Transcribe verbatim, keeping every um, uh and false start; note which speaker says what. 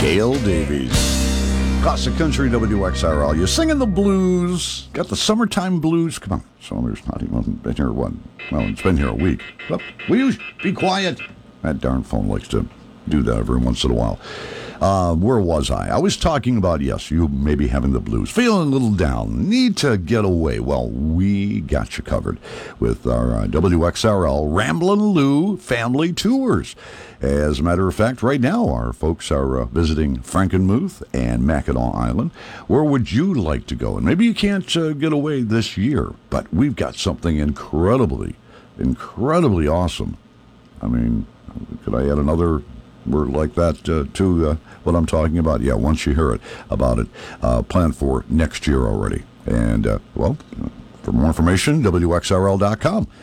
Speaker 1: Gail Davies. Across the country, W X R L. You're singing the blues. Got the summertime blues. Come on. Summer's not even been here, what? Well, it's been here a week. Well, will you be quiet? That darn phone likes to do that every once in a while. Uh, where was I? I was talking about, yes, you maybe having the blues, feeling a little down, need to get away. Well, we got you covered with our uh, W X R L Ramblin' Lou Family Tours. As a matter of fact, right now our folks are uh, visiting Frankenmuth and Mackinac Island. Where would you like to go? And maybe you can't uh, get away this year, but we've got something incredibly, incredibly awesome. I mean, could I add another word like that uh, to uh, what I'm talking about? Yeah, once you hear it about it, uh, planned for next year already. And, uh, well, for more information, W X R L dot com.